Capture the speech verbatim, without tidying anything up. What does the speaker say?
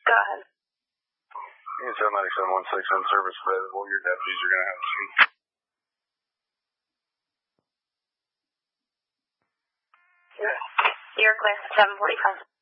Go ahead. seven ninety-seven one six in service available. Your deputies are going to have a seat. You're clear. seven forty-five.